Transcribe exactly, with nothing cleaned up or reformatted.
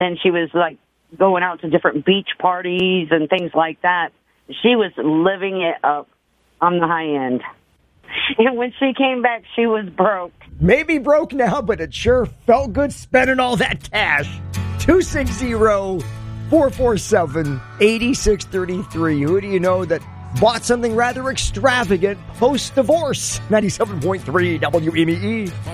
and she was like going out to different beach parties and things like that. She was living it up on the high end. And when she came back, she was broke. Maybe broke now, but it sure felt good spending all that cash. two six zero, four four seven, eight six three three. Who do you know that bought something rather extravagant post-divorce? ninety-seven point three W M E E.